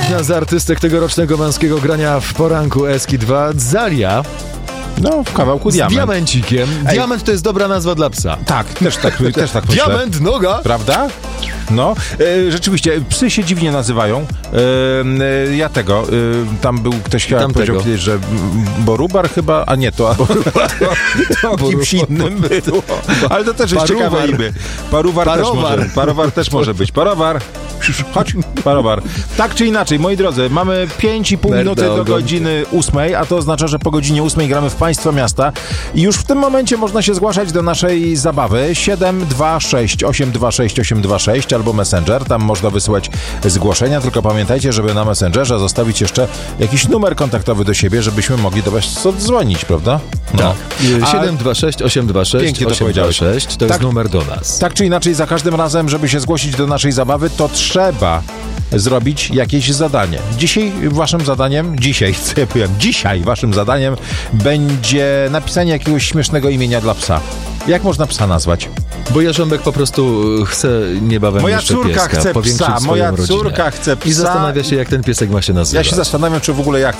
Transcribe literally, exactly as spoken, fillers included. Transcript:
Jedna z artystek tegorocznego męskiego grania w poranku Eski dwa, Zalia. No, w kawałku Z diament. diamencikiem. Ej. Diament to jest dobra nazwa dla psa. Tak, też tak, też tak myślę. Diament, noga. Prawda? No, e, rzeczywiście, psy się dziwnie nazywają. E, e, ja tego, e, tam był ktoś, chyba powiedział kiedyś, że Borubar chyba, a nie, to, to, to kimś innym było. Ale to też jest Paruwar. ciekawe imię. Paruwar też Parowar. może, parowar też może być. Parowar, chodź, parowar. Tak czy inaczej, moi drodzy, mamy pięć i pół Merda minuty do ogon. godziny ósmej, a to oznacza, że po godzinie ósmej gramy w Państwa Miasta i już w tym momencie można się zgłaszać do naszej zabawy siedem dwa sześć osiem dwa sześć osiem dwa sześć albo Messenger, tam można wysyłać zgłoszenia, tylko pamiętajcie, żeby na Messengerze zostawić jeszcze jakiś numer kontaktowy do siebie, żebyśmy mogli do Was odzwonić, prawda? No. Tak. siedem dwa sześć osiem dwa sześć Pięknie to osiem dwa powiedziałeś. sześć to Tak. jest numer do nas. Tak czy inaczej, za każdym razem, żeby się zgłosić do naszej zabawy, to trzeba zrobić jakieś zadanie. Dzisiaj waszym zadaniem, dzisiaj, co ja powiem, dzisiaj waszym zadaniem będzie napisanie jakiegoś śmiesznego imienia dla psa. Jak można psa nazwać? Bo Jarząbek po prostu chce niebawem Moja jeszcze córka pieska, chce powiększyć psa, swoją moja rodzinę. córka chce psa. I zastanawia się, jak ten piesek ma się nazywać. Ja się zastanawiam, czy w ogóle jak